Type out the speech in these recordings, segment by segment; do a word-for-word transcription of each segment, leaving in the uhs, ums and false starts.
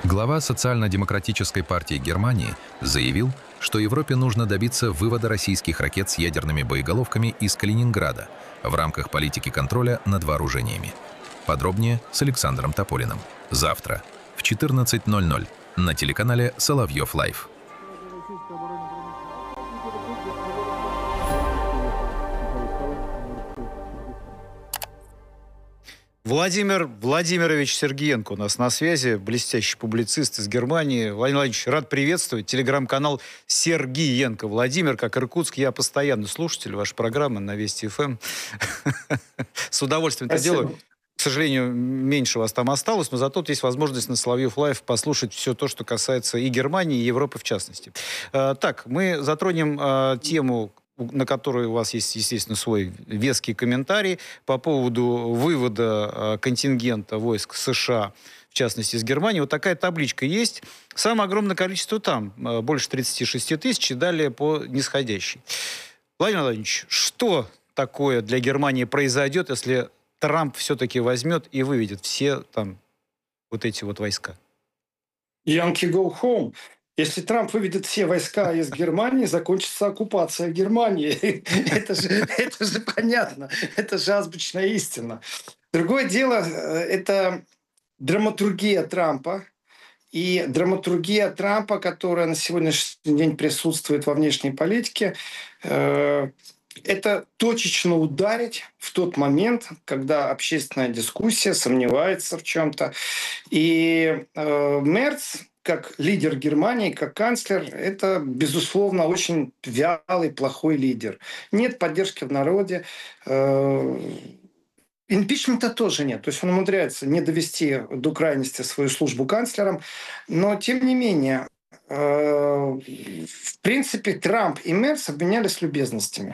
Глава Социально-демократической партии Германии заявил, что Европе нужно добиться вывода российских ракет с ядерными боеголовками из Калининграда в рамках политики контроля над вооружениями. Подробнее с Александром Тополиным. Завтра в четырнадцать ноль ноль на телеканале Соловьев Лайв. Владимир Владимирович Сергиенко у нас на связи, блестящий публицист из Германии. Владимир Владимирович, рад приветствовать. Телеграм-канал Сергиенко Владимир, как Иркутск. Я постоянный слушатель вашей программы на Вести эф эм. С удовольствием это делаю. К сожалению, меньше вас там осталось, но зато есть возможность на Соловьев Лайв послушать все то, что касается и Германии, и Европы в частности. Так, мы затронем тему, на которой у вас есть, естественно, свой веский комментарий по поводу вывода контингента войск США, в частности, из Германии. Вот такая табличка есть. Самое огромное количество там, больше тридцати шести тысяч, и далее по нисходящей. Владимир Владимирович, что такое для Германии произойдет, если Трамп все-таки возьмет и выведет все там вот эти вот войска? Yankee go home. Если Трамп выведет все войска из Германии, закончится оккупация Германии. Это же, это же понятно. Это же азбучная истина. Другое дело, это драматургия Трампа. И драматургия Трампа, которая на сегодняшний день присутствует во внешней политике, это точечно ударить в тот момент, когда общественная дискуссия сомневается в чем-то. И Мерц, как лидер Германии, как канцлер, это, безусловно, очень вялый, плохой лидер. Нет поддержки в народе. Импичмента тоже нет. То есть он умудряется не довести до крайности свою службу канцлером. Но, тем не менее, в принципе, Трамп и Мерц обменялись любезностями.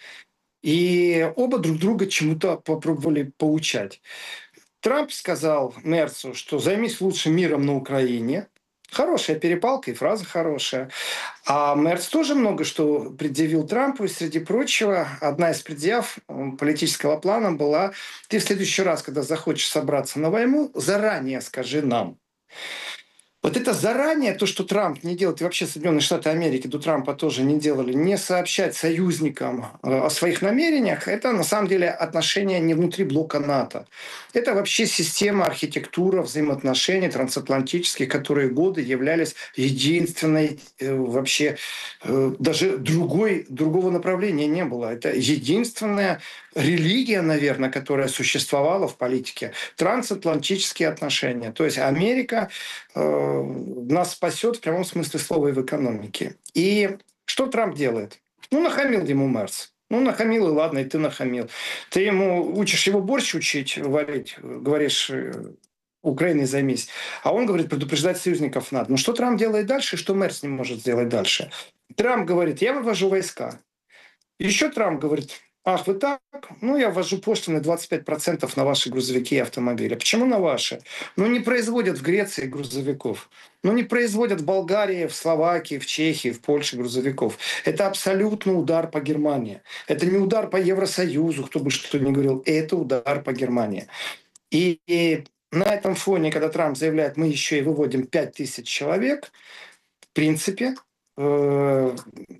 И оба друг друга чему-то попробовали поучать. Трамп сказал Мерцу, что займись лучше миром на Украине. Хорошая перепалка и фраза хорошая. А Мерц тоже много что предъявил Трампу. И, среди прочего, одна из предъяв политического плана была: ты в следующий раз, когда захочешь собраться на войну, заранее скажи нам. Вот это заранее, то, что Трамп не делает, и вообще Соединенные Штаты Америки до Трампа тоже не делали, не сообщать союзникам о своих намерениях, это на самом деле отношения не внутри блока НАТО. Это вообще система, архитектура взаимоотношений трансатлантических, которые годы являлись единственной, вообще даже другой, другого направления не было. Это единственная религия, наверное, которая существовала в политике. Трансатлантические отношения. То есть Америка э, нас спасет в прямом смысле слова и в экономике. И что Трамп делает? Ну, нахамил ему Мерц. Ну, нахамил, и ладно, и ты нахамил. Ты ему учишь его борщ учить, варить, говоришь, Украиной займись. А он говорит, предупреждать союзников надо. Ну, что Трамп делает дальше, что Мерц не может сделать дальше? Трамп говорит, я вывожу войска. Еще Трамп говорит, ах, вы так? Ну, я ввожу пошлины двадцать пять процентов на ваши грузовики и автомобили. Почему на ваши? Ну, не производят в Греции грузовиков. Ну, не производят в Болгарии, в Словакии, в Чехии, в Польше грузовиков. Это абсолютно удар по Германии. Это не удар по Евросоюзу, кто бы что ни говорил. Это удар по Германии. И, и на этом фоне, когда Трамп заявляет, мы еще и выводим пять тысяч человек, в принципе, э-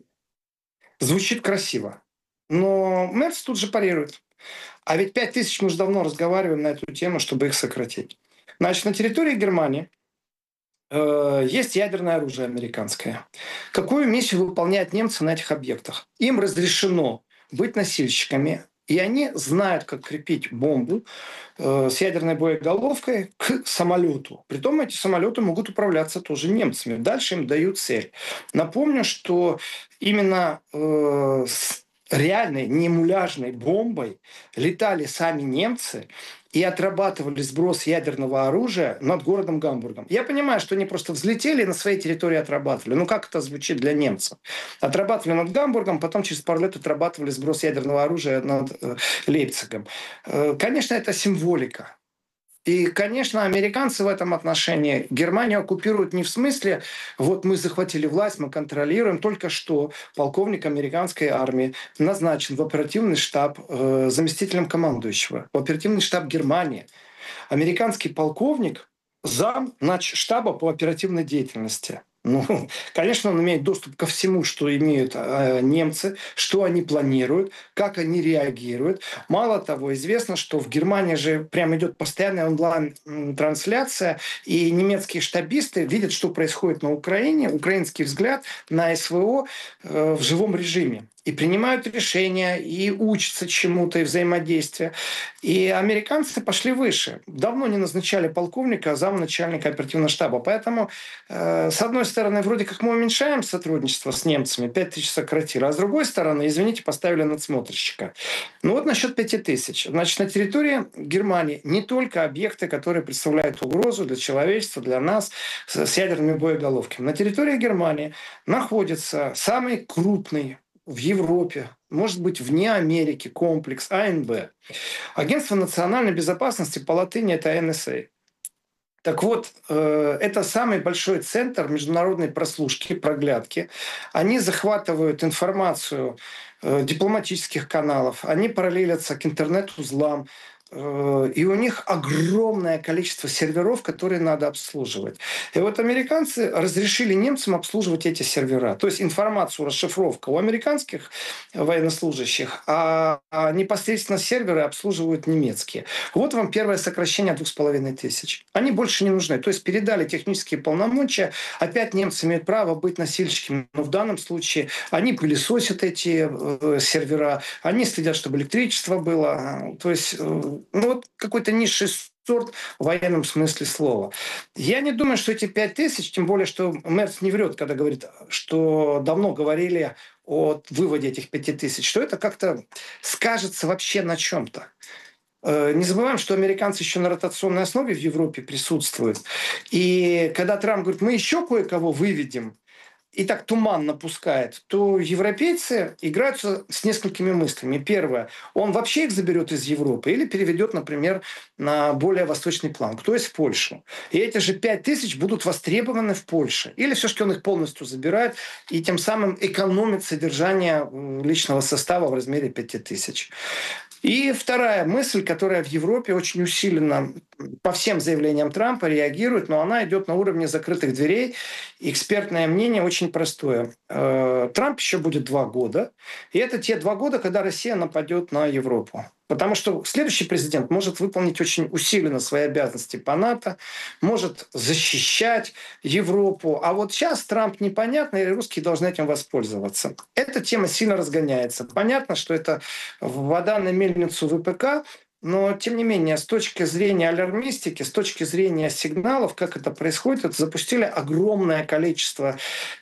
звучит красиво. Но Мерц тут же парирует. А ведь пять тысяч мы уже давно разговариваем на эту тему, чтобы их сократить. Значит, на территории Германии э, есть ядерное оружие американское. Какую миссию выполняют немцы на этих объектах? Им разрешено быть носильщиками, и они знают, как крепить бомбу э, с ядерной боеголовкой к самолету. Притом эти самолеты могут управляться тоже немцами. Дальше им дают цель. Напомню, что именно э, с реальной, не муляжной бомбой летали сами немцы и отрабатывали сброс ядерного оружия над городом Гамбургом. Я понимаю, что они просто взлетели и на своей территории отрабатывали. Ну, как это звучит для немцев? Отрабатывали над Гамбургом, потом через пару лет отрабатывали сброс ядерного оружия над э, Лейпцигом. Э, конечно, это символика. И, конечно, американцы в этом отношении Германию оккупируют не в смысле, вот мы захватили власть, мы контролируем. Только что полковник американской армии назначен в оперативный штаб э, заместителем командующего, в оперативный штаб Германии. Американский полковник зам начштаба по оперативной деятельности. Ну, конечно, он имеет доступ ко всему, что имеют э, немцы, что они планируют, как они реагируют. Мало того, известно, что в Германии же прям идет постоянная онлайн-трансляция, и немецкие штабисты видят, что происходит на Украине, украинский взгляд на СВО э, в живом режиме. И принимают решения, и учатся чему-то, и взаимодействию. И американцы пошли выше. Давно не назначали полковника, а замначальника оперативного штаба. Поэтому, э, с одной стороны, вроде как мы уменьшаем сотрудничество с немцами, пять тысяч сократили, а с другой стороны, извините, поставили надсмотрщика. Ну вот насчет пяти тысяч. Значит, на территории Германии не только объекты, которые представляют угрозу для человечества, для нас, с, с ядерными боеголовками. На территории Германии находится самый крупный в Европе, может быть, вне Америки, комплекс А Н Б. Агентство национальной безопасности по латыни – это Н С А. Так вот, э, это самый большой центр международной прослушки, проглядки. Они захватывают информацию э, дипломатических каналов, они параллелятся к интернет-узлам, э, и у них огромное количество серверов, которые надо обслуживать. И вот американцы разрешили немцам обслуживать эти сервера. То есть информацию, расшифровка у американских военнослужащих, а а непосредственно серверы обслуживают немецкие. Вот вам первое сокращение двух с половиной тысяч. Они больше не нужны. То есть передали технические полномочия. Опять немцы имеют право быть носильщиками. Но в данном случае они пылесосят эти э, сервера, они следят, чтобы электричество было. То есть э, ну, вот какой-то низший сорт в военном смысле слова. Я не думаю, что эти пять тысяч, тем более, что Мерц не врет, когда говорит, что давно говорили о выводе этих пяти тысяч, что это как-то скажется вообще на чем-то. Э, Не забываем, что американцы еще на ротационной основе в Европе присутствуют. И когда Трамп говорит, мы еще кое-кого выведем, и так туманно пускает, то европейцы играются с несколькими мыслями. Первое, он вообще их заберет из Европы или переведет, например, на более восточный план, то есть в Польшу. И эти же пять тысяч будут востребованы в Польше. Или все-таки он их полностью забирает и тем самым экономит содержание личного состава в размере пяти тысяч. И вторая мысль, которая в Европе очень усиленно по всем заявлениям Трампа реагирует, но она идет на уровне закрытых дверей. Экспертное мнение очень простое. Э, Трамп еще будет два года. И это те два года, когда Россия нападет на Европу. Потому что следующий президент может выполнить очень усиленно свои обязанности по НАТО, может защищать Европу. А вот сейчас Трамп непонятно, и русские должны этим воспользоваться. Эта тема сильно разгоняется. Понятно, что это вода на мельницу В П К, но, тем не менее, с точки зрения алярмистики, с точки зрения сигналов, как это происходит, это запустили огромное количество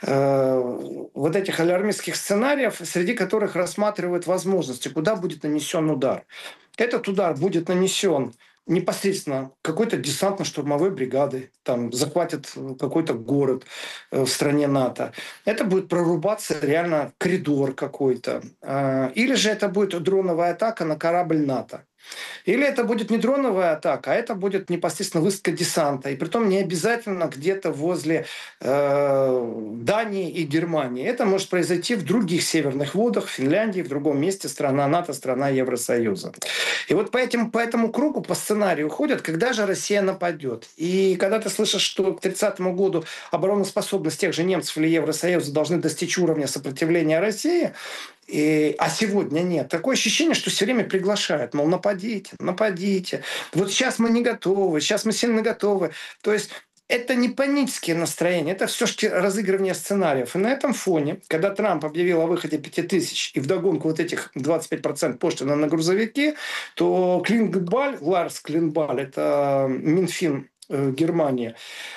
э, вот этих алярмистских сценариев, среди которых рассматривают возможности, куда будет нанесен удар. Этот удар будет нанесен непосредственно какой-то десантно-штурмовой бригады, там захватят какой-то город в стране НАТО. Это будет прорубаться реально коридор какой-то. Или же это будет дроновая атака на корабль НАТО. Или это будет не дроновая атака, а это будет непосредственно высадка десанта. И притом не обязательно где-то возле э, Дании и Германии. Это может произойти в других северных водах, в Финляндии, в другом месте, страна НАТО, страна Евросоюза. И вот по, этим, по этому кругу, по сценарию ходят, когда же Россия нападет. И когда ты слышишь, что к тридцатому году обороноспособность тех же немцев или Евросоюза должны достичь уровня сопротивления России, И, а сегодня нет. Такое ощущение, что все время приглашают. Мол, нападите, нападите. Вот сейчас мы не готовы, сейчас мы сильно готовы. То есть это не панические настроения, это все-таки разыгрывание сценариев. И на этом фоне, когда Трамп объявил о выходе пяти тысяч и вдогонку вот этих двадцать пять процентов пошлины на грузовики, то Клингбаль, Ларс Клингбаль, это Минфин э, Германии,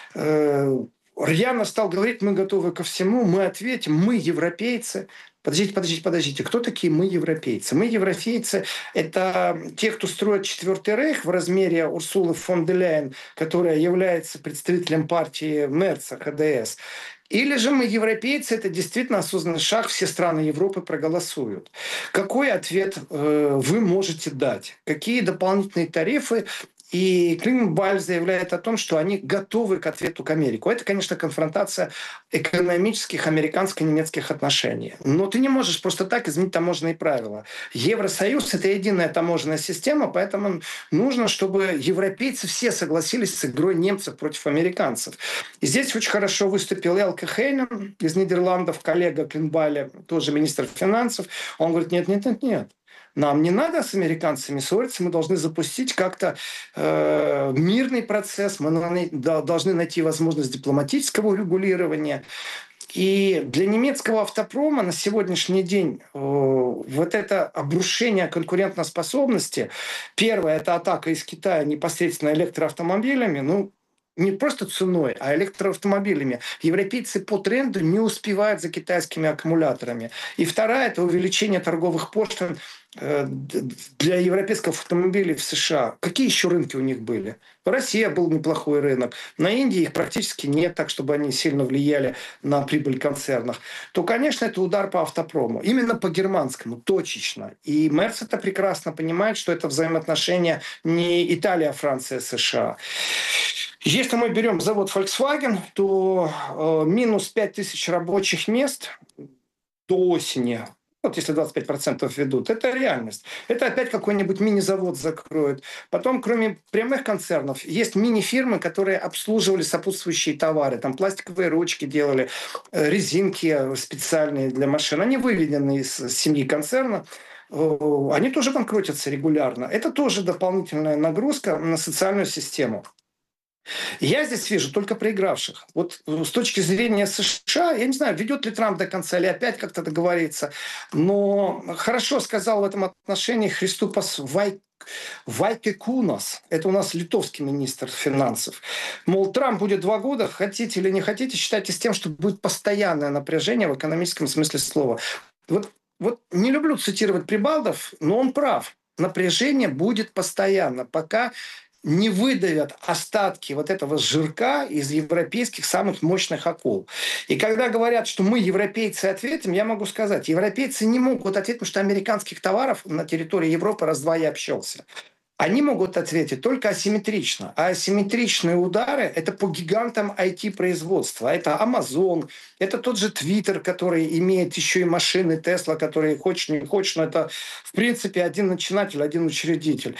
э, рьяно стал говорить, мы готовы ко всему, мы ответим, мы европейцы. Подождите, подождите, подождите. Кто такие мы, европейцы? Мы, европейцы, это те, кто строит Четвертый Рейх в размере Урсулы фон де Ляйен, которая является представителем партии Мерца, Х Д С. Или же мы, европейцы, это действительно осознанный шаг, все страны Европы проголосуют. Какой ответ э, вы можете дать? Какие дополнительные тарифы И Клинбаль заявляет о том, что они готовы к ответу к Америке. Это, конечно, конфронтация экономических американско-немецких отношений. Но ты не можешь просто так изменить таможенные правила. Евросоюз – это единая таможенная система, поэтому нужно, чтобы европейцы все согласились с игрой немцев против американцев. И здесь очень хорошо выступил Элке Хейнен из Нидерландов, коллега Клинбаля, тоже министр финансов. Он говорит, нет-нет-нет-нет. Нам не надо с американцами ссориться, мы должны запустить как-то э, мирный процесс, мы должны найти возможность дипломатического регулирования. И для немецкого автопрома на сегодняшний день э, вот это обрушение конкурентоспособности, первое, это атака из Китая непосредственно электроавтомобилями, ну, не просто ценой, а электроавтомобилями. Европейцы по тренду не успевают за китайскими аккумуляторами. И вторая – это увеличение торговых пошлин для европейских автомобилей в США. Какие еще рынки у них были? Россия был неплохой рынок. На Индии их практически нет, так чтобы они сильно влияли на прибыль концернов. То, конечно, это удар по автопрому. Именно по германскому, точечно. И Мерц это прекрасно понимает, что это взаимоотношения не Италия, Франция, США. Если мы берем завод Volkswagen, то э, минус пять тысяч рабочих мест до осени. Вот если двадцать пять процентов ведут, это реальность. Это опять какой-нибудь мини-завод закроют. Потом, кроме прямых концернов, есть мини-фирмы, которые обслуживали сопутствующие товары. Там пластиковые ручки делали, резинки специальные для машин. Они выведены из семьи концерна. Они тоже банкротятся регулярно. Это тоже дополнительная нагрузка на социальную систему. Я здесь вижу только проигравших. Вот с точки зрения США, я не знаю, ведет ли Трамп до конца или опять как-то договорится, но хорошо сказал в этом отношении Христупас Вайк. Вайкекунас, это у нас литовский министр финансов. Мол, Трамп будет два года, хотите или не хотите, считайте с тем, что будет постоянное напряжение в экономическом смысле слова. Вот, вот не люблю цитировать Прибалдов, но он прав. Напряжение будет постоянно, пока не выдавят остатки вот этого жирка из европейских самых мощных акул. И когда говорят, что мы, европейцы, ответим, я могу сказать, европейцы не могут ответить, потому что американских товаров на территории Европы раз-два я общался. Они могут ответить только асимметрично. А асимметричные удары – это по гигантам ай ти-производства. Это Amazon, это тот же Twitter, который имеет еще и машины Tesla, которые хочешь не хочешь, но это, в принципе, один начинатель, один учредитель.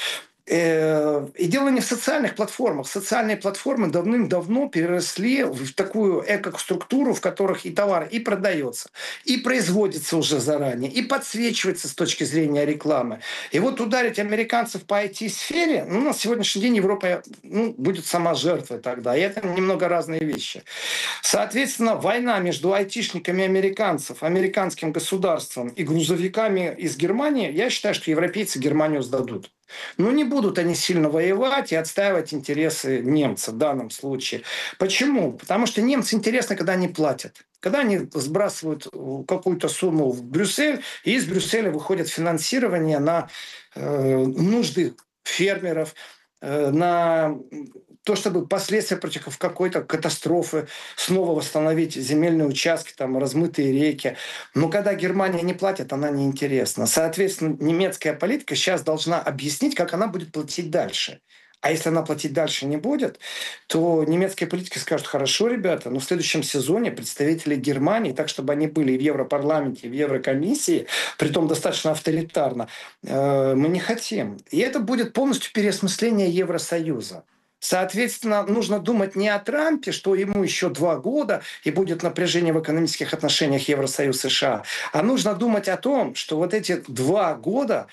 И дело не в социальных платформах. Социальные платформы давным-давно переросли в такую эко-структуру, в которых и товар и продается, и производится уже заранее, и подсвечивается с точки зрения рекламы. И вот ударить американцев по ай ти-сфере, ну, на сегодняшний день Европа ну, будет сама жертвой тогда. И это немного разные вещи. Соответственно, война между айтишниками американцев, американским государством и грузовиками из Германии, я считаю, что европейцы Германию сдадут. Но не будут они сильно воевать и отстаивать интересы немцев в данном случае. Почему? Потому что немцы интересно, когда они платят. Когда они сбрасывают какую-то сумму в Брюссель, и из Брюсселя выходит финансирование на э, нужды фермеров, э, на то, чтобы последствия против какой-то катастрофы снова восстановить земельные участки, там, размытые реки. Но когда Германия не платит, она неинтересна. Соответственно, немецкая политика сейчас должна объяснить, как она будет платить дальше. А если она платить дальше не будет, то немецкие политики скажут, хорошо, ребята, но в следующем сезоне представители Германии, так чтобы они были и в Европарламенте, и в Еврокомиссии, притом достаточно авторитарно, э, мы не хотим. И это будет полностью переосмысление Евросоюза. Соответственно, нужно думать не о Трампе, что ему еще два года и будет напряжение в экономических отношениях Евросоюз-США, а нужно думать о том, что вот эти два года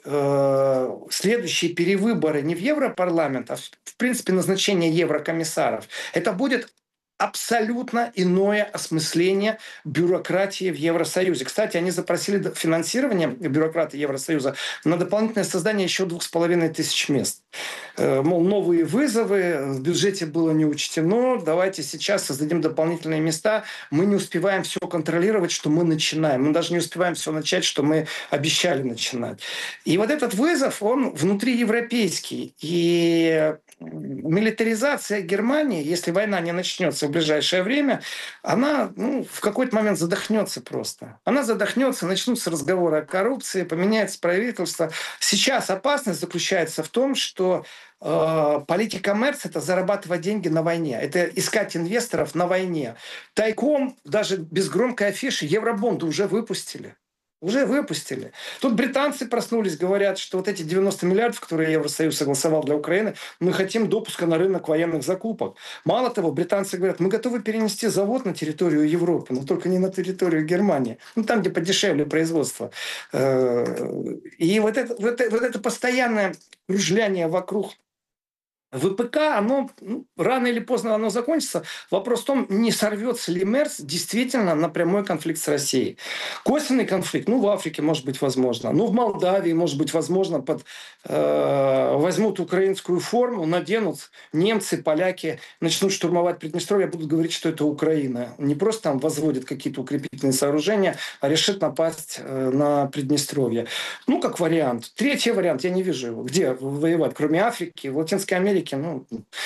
э, следующие перевыборы не в Европарламент, а в принципе назначение еврокомиссаров, это будет абсолютно иное осмысление бюрократии в Евросоюзе. Кстати, они запросили финансирование, бюрократы Евросоюза, на дополнительное создание еще двух с половиной тысяч мест. Мол, новые вызовы, в бюджете было не учтено, давайте сейчас создадим дополнительные места. Мы не успеваем все контролировать, что мы начинаем. Мы даже не успеваем все начать, что мы обещали начинать. И вот этот вызов, он внутриевропейский. И милитаризация Германии, если война не начнется в ближайшее время, она ну, в какой-то момент задохнется просто. Она задохнется, начнутся разговоры о коррупции, поменяется правительство. Сейчас опасность заключается в том, что э, политика Мерц – это зарабатывать деньги на войне. Это искать инвесторов на войне. Тайком, даже без громкой афиши, евробонды уже выпустили. Уже выпустили. Тут британцы проснулись, говорят, что вот эти девяносто миллиардов, которые Евросоюз согласовал для Украины, мы хотим допуска на рынок военных закупок. Мало того, британцы говорят, мы готовы перенести завод на территорию Европы, но только не на территорию Германии. Ну, там, где подешевле производство. И вот это, вот это, вот это постоянное кружляние вокруг ВПК, оно ну, рано или поздно оно закончится. Вопрос в том, не сорвется ли Мерц действительно на прямой конфликт с Россией. Косвенный конфликт, ну, в Африке может быть возможно. Ну, в Молдавии может быть возможно. Под, э, возьмут украинскую форму, наденут немцы, поляки, начнут штурмовать Приднестровье, будут говорить, что это Украина. Не просто там возводят какие-то укрепительные сооружения, а решит напасть э, на Приднестровье. Ну, как вариант. Третий вариант, я не вижу его. Где воевать, кроме Африки, в Латинской Америке? Ну,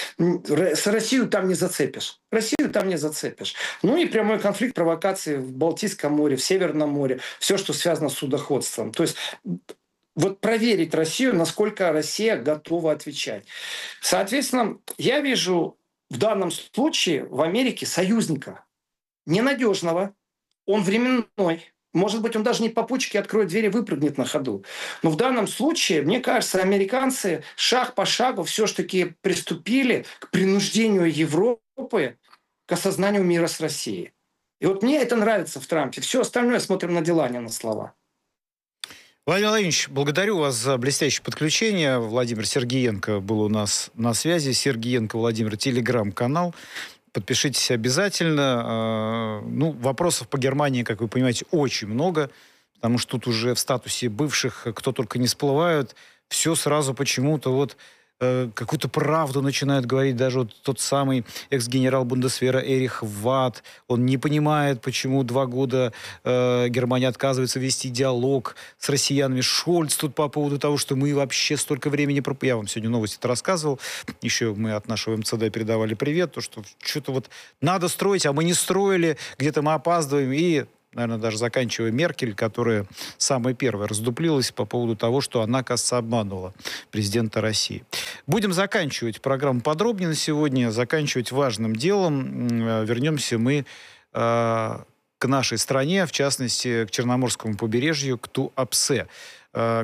с Россию там не зацепишь. Россию там не зацепишь. Ну и прямой конфликт, провокации в Балтийском море, в Северном море. Все, что связано с судоходством. То есть вот проверить Россию, насколько Россия готова отвечать. Соответственно, я вижу в данном случае в Америке союзника. Ненадежного. Он временной. Может быть, он даже не по пучке откроет дверь и выпрыгнет на ходу. Но в данном случае, мне кажется, американцы шаг по шагу все-таки приступили к принуждению Европы к осознанию мира с Россией. И вот мне это нравится в Трампе. Все остальное смотрим на дела, а не на слова. Владимир Владимирович, благодарю вас за блестящее подключение. Владимир Сергиенко был у нас на связи. Сергиенко Владимир, телеграм-канал. Подпишитесь обязательно. Ну, вопросов по Германии, как вы понимаете, очень много, потому что тут уже в статусе бывших кто только не всплывают. Все сразу почему-то вот э, какую-то правду начинают говорить. Даже вот тот самый экс-генерал Бундесвера Эрих Ват. Он не понимает, почему два года э, Германия отказывается вести диалог с россиянами. Шольц тут по поводу того, что мы вообще столько времени... Проп... Я вам сегодня новости это рассказывал. Еще мы от нашего МЦД передавали привет. То, что что-то вот надо строить, а мы не строили. Где-то мы опаздываем. И... наверное, даже заканчивая Меркель, которая самая первая раздуплилась по поводу того, что она, кажется, обманывала президента России. Будем заканчивать программу подробнее на сегодня, заканчивать важным делом. Вернемся мы э, к нашей стране, в частности, к Черноморскому побережью, к Туапсе. Э,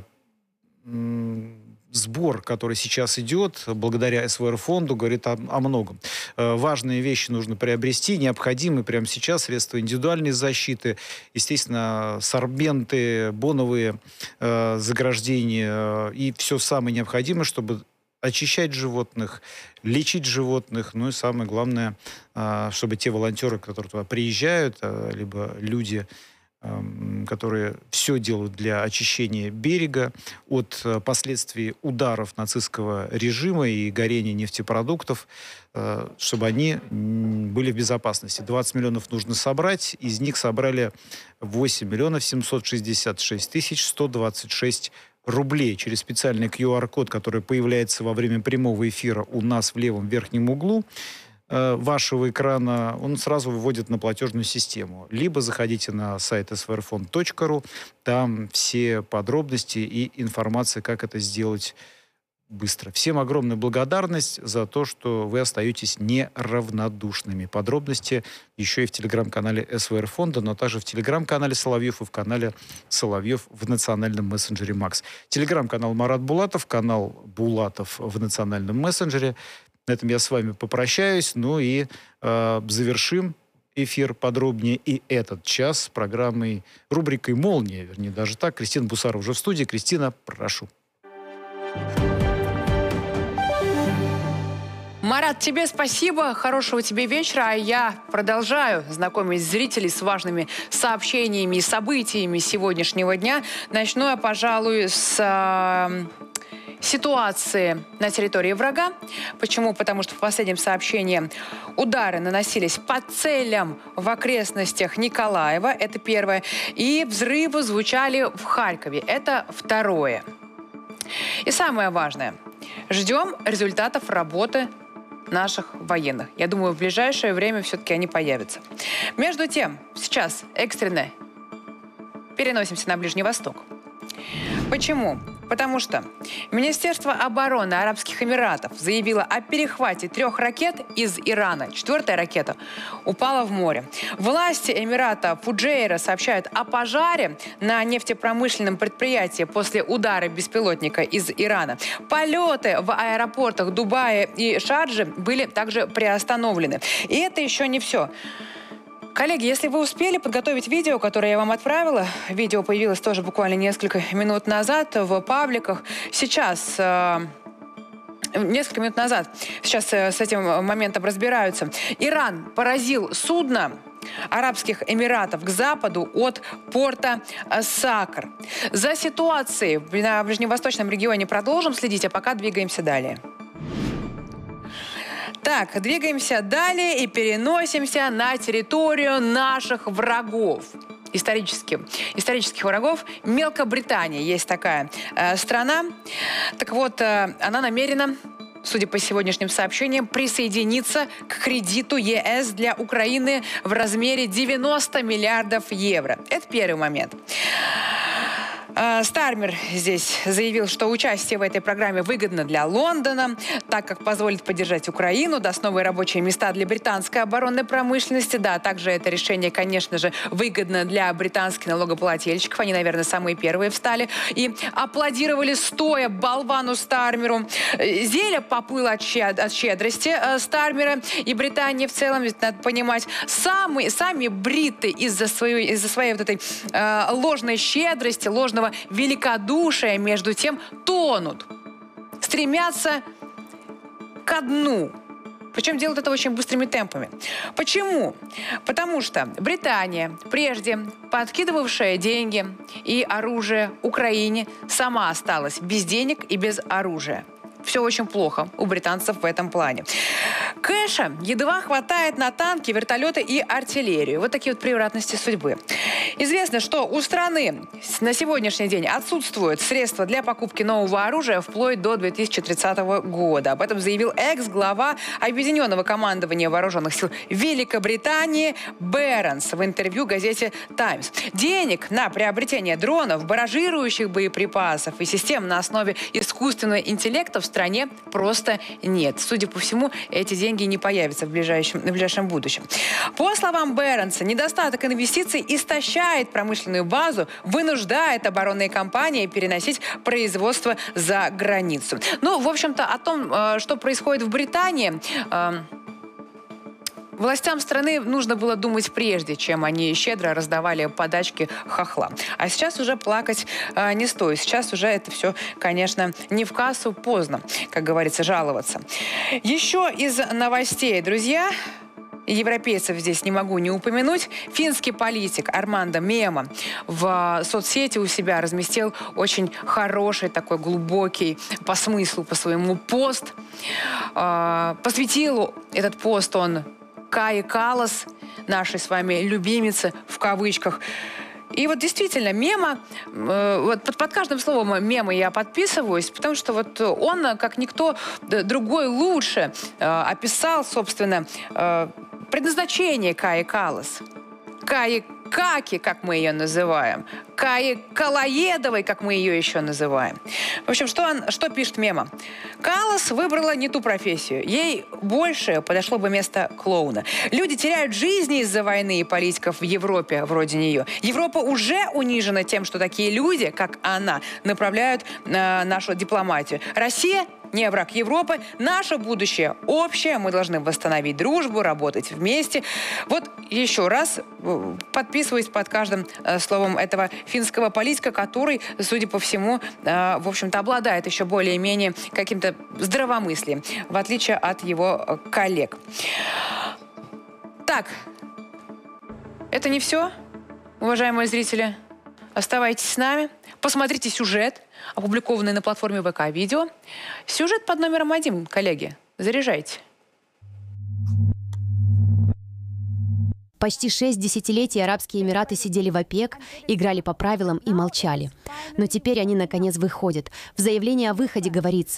Сбор, который сейчас идет, благодаря СВР-фонду, говорит о, о многом. Э, важные вещи нужно приобрести, необходимы прямо сейчас средства индивидуальной защиты, естественно, сорбенты, боновые э, заграждения э, и все самое необходимое, чтобы очищать животных, лечить животных, ну и самое главное, э, чтобы те волонтеры, которые туда приезжают, э, либо люди, которые все делают для очищения берега от последствий ударов нацистского режима и горения нефтепродуктов, чтобы они были в безопасности. двадцать миллионов нужно собрать, из них собрали восемь миллионов семьсот шестьдесят шесть тысяч сто двадцать шесть рублей через специальный ку ар код, который появляется во время прямого эфира у нас в левом верхнем углу вашего экрана, он сразу выводит на платежную систему. Либо заходите на сайт эс вэ эр фонд точка ру, там все подробности и информация, как это сделать быстро. Всем огромная благодарность за то, что вы остаетесь неравнодушными. Подробности еще и в телеграм-канале эс вэ эр фонда, но также в телеграм-канале Соловьев и в канале Соловьев в национальном мессенджере Макс. Телеграм-канал Марат Булатов, канал Булатов в национальном мессенджере. На этом я с вами попрощаюсь, ну и э, завершим эфир подробнее и этот час с программой, рубрикой «Молния», вернее, даже так. Кристина Бусарова уже в студии. Кристина, прошу. Марат, тебе спасибо, хорошего тебе вечера, а я продолжаю знакомить зрителей с важными сообщениями и событиями сегодняшнего дня. Начну я, пожалуй, с... Э, ситуации на территории врага. Почему? Потому что в последнем сообщении удары наносились по целям в окрестностях Николаева. Это первое. И взрывы звучали в Харькове. Это второе. И самое важное. Ждем результатов работы наших военных. Я думаю, в ближайшее время все-таки они появятся. Между тем, сейчас экстренно переносимся на Ближний Восток. Почему? Потому что Министерство обороны Арабских Эмиратов заявило о перехвате трех ракет из Ирана. Четвертая ракета упала в море. Власти Эмирата Фуджейра сообщают о пожаре на нефтепромышленном предприятии после удара беспилотника из Ирана. Полеты в аэропортах Дубая и Шарджи были также приостановлены. И это еще не все. Коллеги, если вы успели подготовить видео, которое я вам отправила, видео появилось тоже буквально несколько минут назад в пабликах. Сейчас, э, несколько минут назад, сейчас э, с этим моментом разбираются. Иран поразил судно Арабских Эмиратов к западу от порта Сакр. За ситуацией на ближневосточном регионе продолжим следить, а пока двигаемся далее. Так, двигаемся далее и переносимся на территорию наших врагов. Исторически, исторических врагов. Мелкобритания есть такая э, страна. Так вот, э, она намерена, судя по сегодняшним сообщениям, присоединиться к кредиту ЕС для Украины в размере девяносто миллиардов евро. Это первый момент. Стармер здесь заявил, что участие в этой программе выгодно для Лондона, так как позволит поддержать Украину, даст новые рабочие места для британской оборонной промышленности. Да, также это решение, конечно же, выгодно для британских налогоплательщиков. Они, наверное, самые первые встали и аплодировали стоя болвану Стармеру. Зелье поплыло от, щед... от щедрости э, Стармера и Британии в целом. Ведь надо понимать, сами, сами бриты из-за своей, из-за своей вот этой э, ложной щедрости, ложного великодушия, между тем, тонут, стремятся ко дну. Причем делают это очень быстрыми темпами. Почему? Потому что Британия, прежде подкидывавшая деньги и оружие Украине, сама осталась без денег и без оружия. Все очень плохо у британцев в этом плане. Кэша едва хватает на танки, вертолеты и артиллерию. Вот такие вот превратности судьбы. Известно, что у страны на сегодняшний день отсутствуют средства для покупки нового оружия вплоть до две тысячи тридцатого года. Об этом заявил экс-глава Объединенного командования вооруженных сил Великобритании Бернс в интервью газете «Таймс». Денег на приобретение дронов, барражирующих боеприпасов и систем на основе искусственного интеллекта в стране просто нет. Судя по всему, эти деньги не появятся в ближайшем, в ближайшем будущем. По словам Бернса, недостаток инвестиций истощает промышленную базу, вынуждает оборонные компании переносить производство за границу. Ну, в общем-то, о том, что происходит в Британии, властям страны нужно было думать прежде, чем они щедро раздавали подачки хохла. А сейчас уже плакать э, не стоит. Сейчас уже это все, конечно, не в кассу, поздно, как говорится, жаловаться. Еще из новостей, друзья, европейцев здесь не могу не упомянуть. Финский политик Армандо Мема в соцсети у себя разместил очень хороший, такой глубокий по смыслу, по своему пост. Э, посвятил этот пост он Кае Каллас, нашей с вами любимицы, в кавычках. И вот действительно, Мема, э, вот под, под каждым словом Мема я подписываюсь, потому что вот он, как никто другой, лучше э, описал, собственно, э, предназначение Каи Каллас. Каи Каки, как мы ее называем. Каи Калаедовой, как мы ее еще называем. В общем, что, он, что пишет Мема? Каллас выбрала не ту профессию. Ей больше подошло бы место клоуна. Люди теряют жизни из-за войны и политиков в Европе вроде нее. Европа уже унижена тем, что такие люди, как она, направляют э, нашу дипломатию. Россия не враг Европы. Наше будущее общее. Мы должны восстановить дружбу, работать вместе. Вот еще раз подписываюсь под каждым э, словом этого финского политика, который, судя по всему, э, в общем-то, обладает еще более-менее каким-то здравомыслием, в отличие от его коллег. Так, это не все, уважаемые зрители. Оставайтесь с нами. Посмотрите сюжет, опубликованный на платформе ВК Видео. Сюжет под номером один, коллеги. Заряжайте. Почти шесть десятилетий Арабские Эмираты сидели в ОПЕК, играли по правилам и молчали. Но теперь они, наконец, выходят. В заявлении о выходе говорится: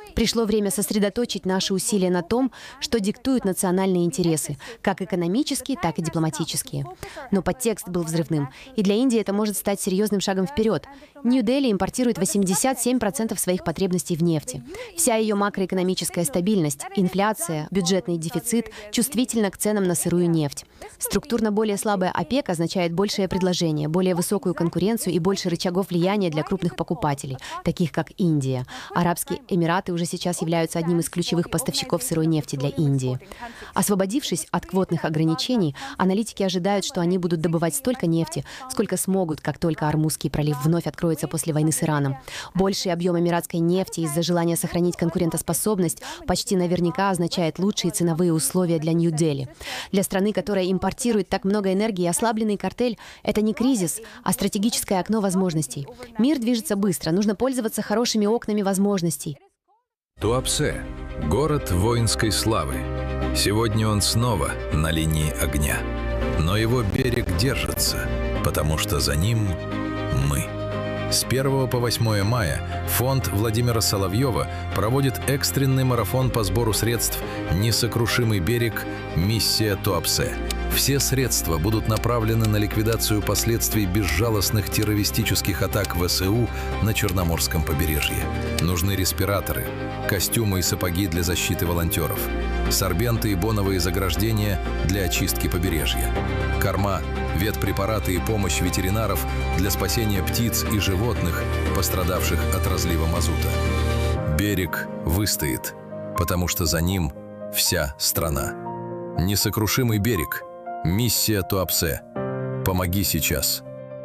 Пришло время сосредоточить наши усилия на том, что диктуют национальные интересы, как экономические, так и дипломатические. Но подтекст был взрывным, и для Индии это может стать серьезным шагом вперед. Нью-Дели импортирует восемьдесят семь процентов своих потребностей в нефти. Вся ее макроэкономическая стабильность, инфляция, бюджетный дефицит чувствительна к ценам на сырую нефть. Структурно более слабая ОПЕК означает большее предложение, более высокую конкуренцию и больше рычагов влияния для крупных покупателей, таких как Индия. Арабские Эмираты уже сейчас являются одним из ключевых поставщиков сырой нефти для Индии. Освободившись от квотных ограничений, аналитики ожидают, что они будут добывать столько нефти, сколько смогут, как только Ормузский пролив вновь откроется после войны с Ираном. Больший объем эмиратской нефти из-за желания сохранить конкурентоспособность почти наверняка означает лучшие ценовые условия для Нью-Дели. Для страны, которая импортирует так много энергии, ослабленный картель — это не кризис, а стратегическое окно возможностей. Мир движется быстро, нужно пользоваться хорошими окнами возможностей. Туапсе – город воинской славы. Сегодня он снова на линии огня. Но его берег держится, потому что за ним мы. С первого по восьмое мая фонд Владимира Соловьева проводит экстренный марафон по сбору средств «Несокрушимый берег. Миссия Туапсе». Все средства будут направлены на ликвидацию последствий безжалостных террористических атак ВСУ на Черноморском побережье. Нужны респираторы, костюмы и сапоги для защиты волонтеров, сорбенты и боновые заграждения для очистки побережья, корма, ветпрепараты и помощь ветеринаров для спасения птиц и животных, пострадавших от разлива мазута. Берег выстоит, потому что за ним вся страна. Несокрушимый берег. Миссия Туапсе. Помоги сейчас.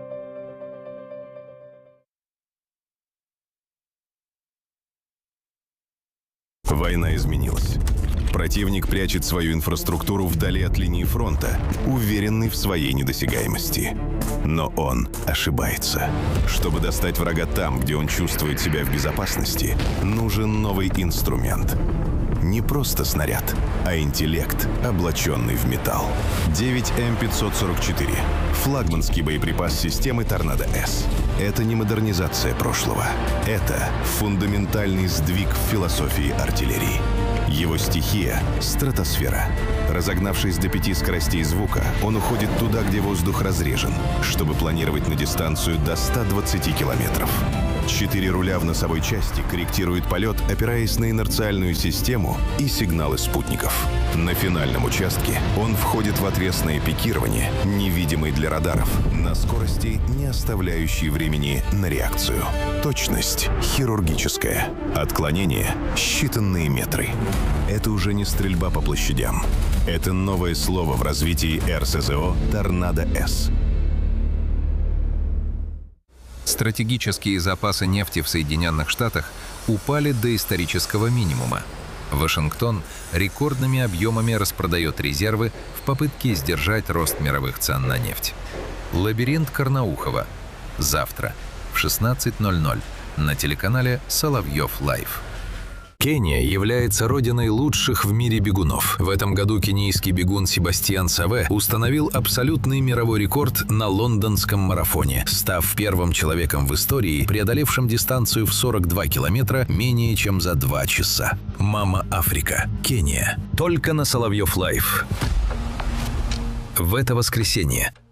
Война изменилась. Противник прячет свою инфраструктуру вдали от линии фронта, уверенный в своей недосягаемости. Но он ошибается. Чтобы достать врага там, где он чувствует себя в безопасности, нужен новый инструмент. Не просто снаряд, а интеллект, облаченный в металл. девять эм пятьсот сорок четыре. Флагманский боеприпас системы Торнадо-С. Это не модернизация прошлого. Это фундаментальный сдвиг в философии артиллерии. Его стихия — стратосфера. Разогнавшись до пяти скоростей звука, он уходит туда, где воздух разрежен, чтобы планировать на дистанцию до ста двадцати километров. Четыре руля в носовой части корректируют полет, опираясь на инерциальную систему и сигналы спутников. На финальном участке он входит в отвесное пикирование, невидимый для радаров, на скорости, не оставляющей времени на реакцию. Точность хирургическая. Отклонение — считанные метры. Это уже не стрельба по площадям. Это новое слово в развитии эр эс зэ о «Торнадо-С». Стратегические запасы нефти в Соединенных Штатах упали до исторического минимума. Вашингтон рекордными объемами распродает резервы в попытке сдержать рост мировых цен на нефть. Лабиринт Карнаухова. Завтра в шестнадцать ноль ноль на телеканале Соловьев Лайв. Кения является родиной лучших в мире бегунов. В этом году кенийский бегун Себастьян Саве установил абсолютный мировой рекорд на лондонском марафоне, став первым человеком в истории, преодолевшим дистанцию в сорок два километра менее чем за два часа. Мама Африка. Кения. Только на Соловьев Лайв. В это воскресенье